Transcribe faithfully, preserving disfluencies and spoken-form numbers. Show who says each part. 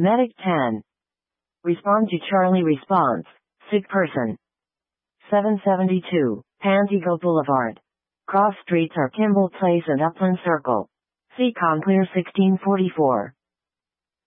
Speaker 1: Medic ten. Respond to Charlie response. Sick person. seven seventy-two. Pantigo Boulevard. Cross streets are Kimball Place and Upland Circle. Seacon Clear sixteen forty-four.